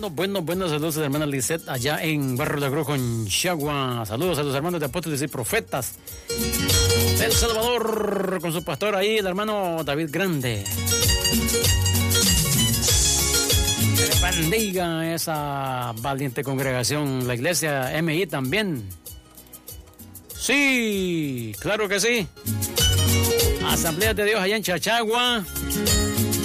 Buenos saludos a la hermana Lisette allá en Barrio de Agro con Chagua. Saludos a los hermanos de apóstoles y profetas del Salvador con su pastor ahí, el hermano David Grande. Que le bendiga esa valiente congregación, la iglesia MI también. Sí, claro que sí. Asamblea de Dios allá en Chachagua.